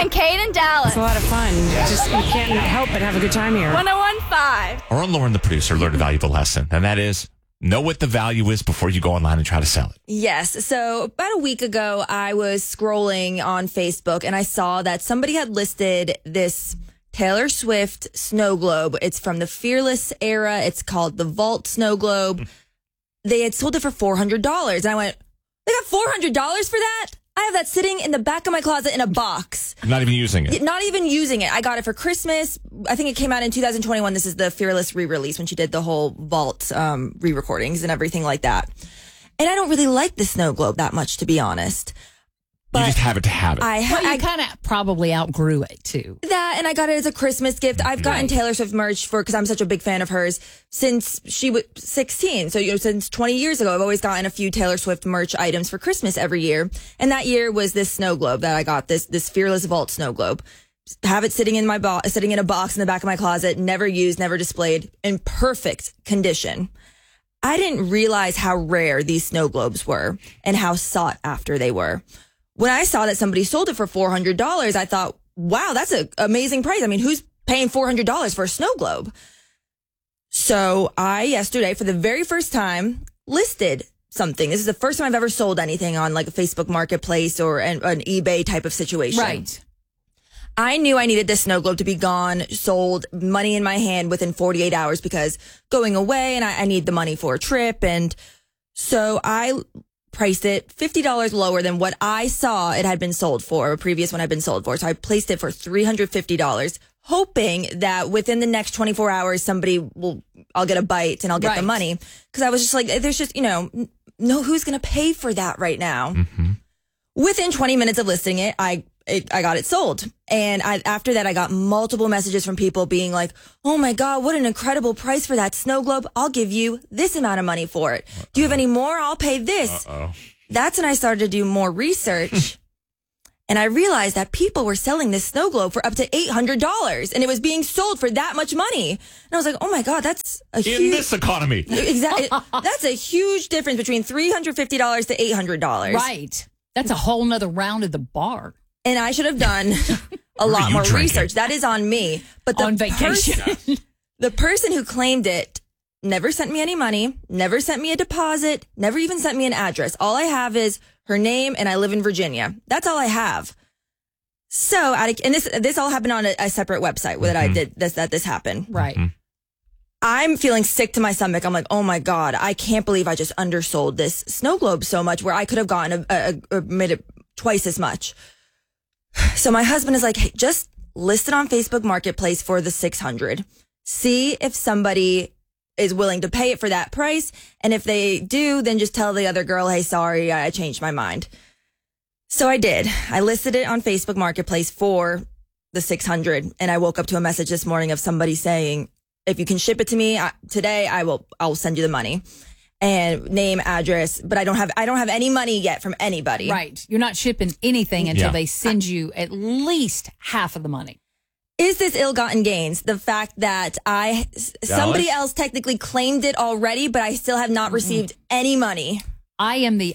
and Kate and Dallas. It's a lot of fun. You can't help but have a good time here. 1015. Our own Lauren, the producer, learned a valuable lesson, and that is know what the value is before you go online and try to sell it. Yes. So about a week ago, I was scrolling on Facebook and I saw that somebody had listed this Taylor Swift snow globe. It's from the Fearless era. It's called the Vault Snow Globe. They had sold it for $400. And I went, they got $400 for that? I have that sitting in the back of my closet in a box. Not even using it. Not even using it. I got it for Christmas. I think it came out in 2021. This is the Fearless re-release when she did the whole Vault re-recordings and everything like that. And I don't really like the snow globe that much, to be honest. You just have it to have it. I kind of probably outgrew it too. That, and I got it as a Christmas gift. I've gotten Taylor Swift merch because I'm such a big fan of hers since she was 16. So, since 20 years ago, I've always gotten a few Taylor Swift merch items for Christmas every year. And that year was this snow globe that I got, this Fearless Vault snow globe. Have it sitting in sitting in a box in the back of my closet, never used, never displayed, in perfect condition. I didn't realize how rare these snow globes were and how sought after they were. When I saw that somebody sold it for $400, I thought, wow, that's an amazing price. I mean, who's paying $400 for a snow globe? So I, yesterday, for the very first time, listed something. This is the first time I've ever sold anything on like a Facebook Marketplace or an eBay type of situation. Right. I knew I needed this snow globe to be gone, sold, money in my hand within 48 hours because going away and I need the money for a trip. And so I priced it $50 lower than what I saw it had been sold for, a previous one had been sold for. So I placed it for $350, hoping that within the next 24 hours, I'll get a bite and I'll get the money. Because I was just like, there's just, no, who's going to pay for that right now? Mm-hmm. Within 20 minutes of listing it, I got it sold. And after that, I got multiple messages from people being like, oh my God, what an incredible price for that snow globe. I'll give you this amount of money for it. Do you have any more? I'll pay this. That's when I started to do more research. And I realized that people were selling this snow globe for up to $800 and it was being sold for that much money. And I was like, oh my God, that's a huge... In this economy. Exactly. That's a huge difference between $350 to $800. Right. That's a whole nother round at the bar. And I should have done a lot more research. That is on me. But on vacation. The person who claimed it never sent me any money, never sent me a deposit, never even sent me an address. All I have is her name and I live in Virginia. That's all I have. So, and this all happened on a separate website that I did this happened. Right. Mm-hmm. I'm feeling sick to my stomach. I'm like, oh my God, I can't believe I just undersold this snow globe so much where I could have gotten made it twice as much. So my husband is like, hey, just list it on Facebook Marketplace for the $600. See if somebody is willing to pay it for that price. And if they do, then just tell the other girl, hey, sorry, I changed my mind. So I did. I listed it on Facebook Marketplace for the $600. And I woke up to a message this morning of somebody saying, if you can ship it to me today, I'll send you the money. And name, address, but I don't have any money yet from anybody. Right. You're not shipping anything until they send you at least half of the money. Is this ill-gotten gains? The fact that somebody else technically claimed it already, but I still have not received any money. I am the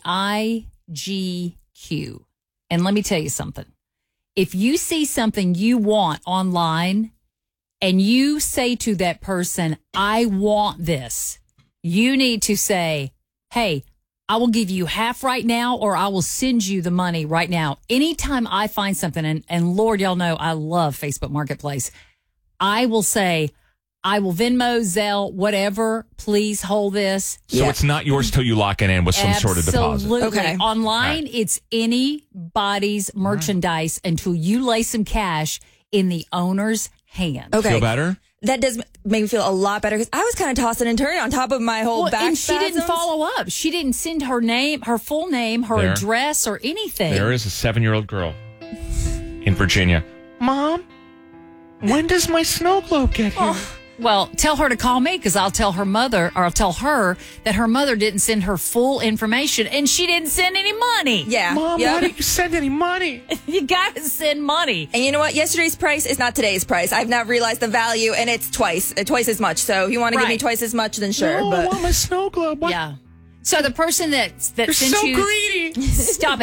IGQ. And let me tell you something. If you see something you want online and you say to that person, I want this, you need to say, hey, I will give you half right now or I will send you the money right now. Anytime I find something, and Lord, y'all know I love Facebook Marketplace, I will say, I will Venmo, Zelle, whatever. Please hold this. So it's not yours till you lock it in with some sort of deposit. Absolutely. Okay. Online, it's anybody's merchandise until you lay some cash in the owner's hand. Okay. Feel better? That does make me feel a lot better because I was kind of tossing and turning on top of my whole back and she spasms. didn't follow up. She didn't send her name, her full name, her address, or anything. There is a 7-year-old girl in Virginia. Mom, when does my snow globe get here? Well, tell her to call me because I'll tell her mother, or I'll tell her that her mother didn't send her full information and she didn't send any money. Yeah. Mom, why didn't you send any money? You got to send money. And you know what? Yesterday's price is not today's price. I've now realized the value, and it's twice as much. So if you want to give me twice as much, then sure. No, but I want my snow globe. What? Yeah. So the person that You're sent so you... greedy. Stop it.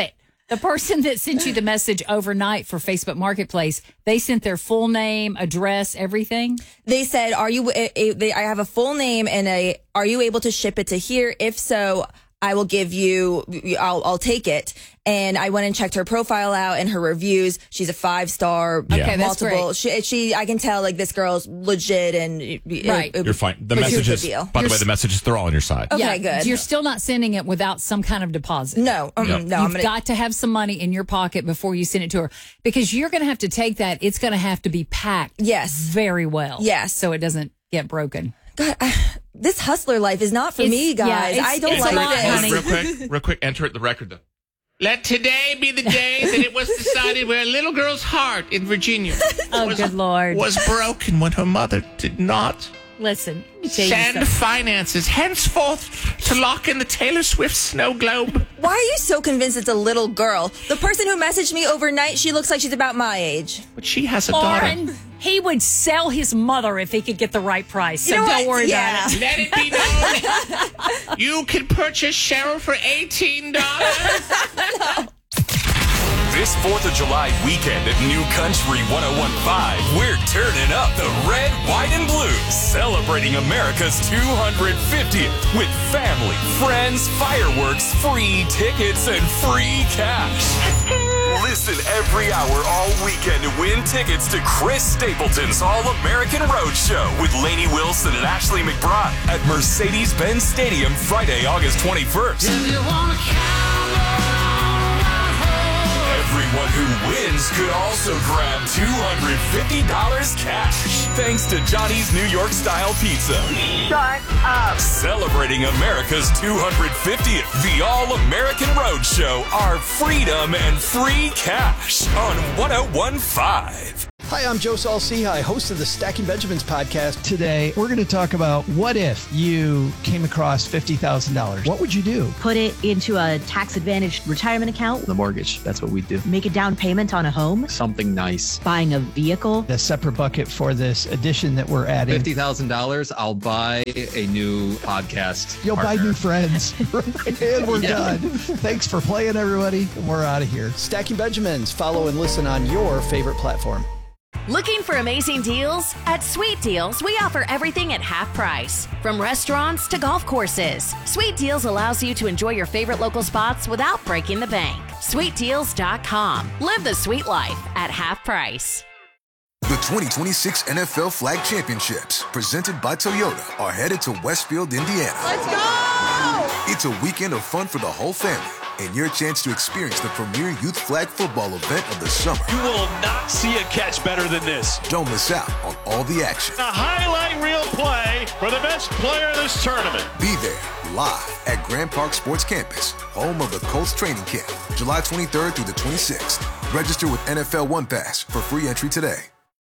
The person that sent you the message overnight for Facebook Marketplace, they sent their full name, address, everything. They said, I have a full name and are you able to ship it to here? If so, I will give you, I'll take it. And I went and checked her profile out and her reviews. She's a 5-star. Okay, that's multiple. great. I can tell like this girl's legit and Right. You're fine. The Here's messages, the deal. by the way, the messages, they're all on your side. Okay, good. You're still not sending it without some kind of deposit. No, no. You've got to have some money in your pocket before you send it to her because you're going to have to take that. It's going to have to be packed. Yes. Very well. Yes. So it doesn't get broken. God, this hustler life is not for me, guys. I don't it's a lot, like this. honey. Real quick, enter the record though. Let today be the day that it was decided where a little girl's heart in Virginia Good Lord. was broken when her mother did not Listen, let me tell you send something. finances henceforth to lock in the Taylor Swift snow globe. Why are you so convinced it's a little girl? The person who messaged me overnight, she looks like she's about my age. But she has a daughter. Lauren, he would sell his mother if he could get the right price. So You know don't what? worry Yeah. about it. Let it be known you can purchase Cheryl for $18. This 4th of July weekend at New Country 101.5, we're turning up the red, white, and blue, celebrating America's 250th with family, friends, fireworks, free tickets, and free cash. Listen every hour all weekend to win tickets to Chris Stapleton's All-American Road Show with Lainey Wilson and Ashley McBride at Mercedes-Benz Stadium Friday, August 21st. Everyone who wins could also grab $250 cash thanks to Johnny's New York Style Pizza. Shut up. Celebrating America's 250th, the All-American Road Show, our freedom and free cash on 101.5. Hi, I'm Joe Saul-Sehy, host of the Stacking Benjamins podcast. Today, we're going to talk about what if you came across $50,000. What would you do? Put it into a tax-advantaged retirement account. The mortgage, that's what we do. Make a down payment on a home. Something nice. Buying a vehicle. A separate bucket for this addition that we're adding. $50,000, I'll buy a new podcast. You'll partner. buy new friends. And we're done. Thanks for playing, everybody. We're out of here. Stacking Benjamins. Follow and listen on your favorite platform. Looking for amazing deals? At Sweet Deals, we offer everything at half price. From restaurants to golf courses, Sweet Deals allows you to enjoy your favorite local spots without breaking the bank. SweetDeals.com. Live the sweet life at half price. The 2026 NFL Flag Championships, presented by Toyota, are headed to Westfield, Indiana. Let's go! It's a weekend of fun for the whole family and your chance to experience the premier youth flag football event of the summer. You will not see a catch better than this. Don't miss out on all the action. A highlight reel play for the best player in this tournament. Be there live at Grand Park Sports Campus, home of the Colts training camp, July 23rd through the 26th. Register with NFL One Pass for free entry today.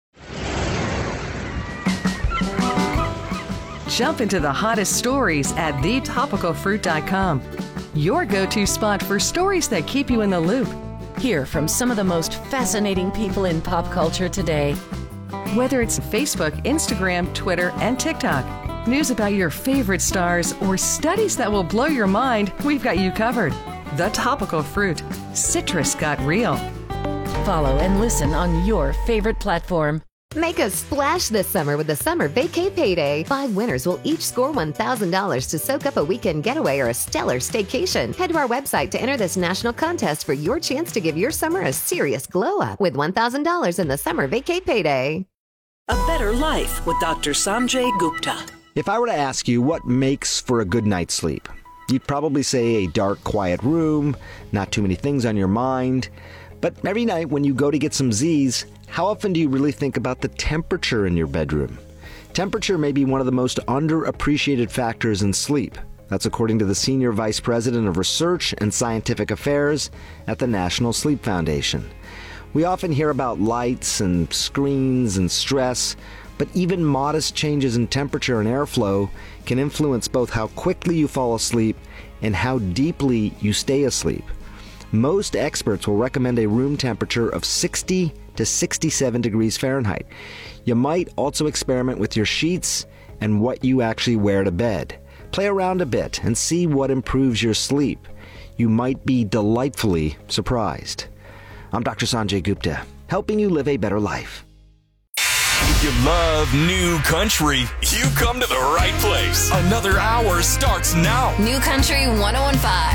Jump into the hottest stories at thetopicalfruit.com. Your go-to spot for stories that keep you in the loop. Hear from some of the most fascinating people in pop culture today. Whether it's Facebook, Instagram, Twitter, and TikTok, news about your favorite stars, or studies that will blow your mind, we've got you covered. The Topical Fruit. Citrus got real. Follow and listen on your favorite platform. Make a splash this summer with the Summer Vacay Payday. 5 winners will each score $1,000 to soak up a weekend getaway or a stellar staycation. Head to our website to enter this national contest for your chance to give your summer a serious glow-up with $1,000 in the Summer Vacay Payday. A better life with Dr. Sanjay Gupta. If I were to ask you what makes for a good night's sleep, you'd probably say a dark, quiet room, not too many things on your mind. But every night when you go to get some Z's, how often do you really think about the temperature in your bedroom? Temperature may be one of the most underappreciated factors in sleep. That's according to the Senior Vice President of Research and Scientific Affairs at the National Sleep Foundation. We often hear about lights and screens and stress, but even modest changes in temperature and airflow can influence both how quickly you fall asleep and how deeply you stay asleep. Most experts will recommend a room temperature of 60 to 67 degrees Fahrenheit. You might also experiment with your sheets and what you actually wear to bed. Play around a bit and see what improves your sleep. you might be delightfully surprised. I'm Dr. Sanjay Gupta, helping you live a better life. If you love new country, you come to the right place. Another hour starts now. New Country 101.5.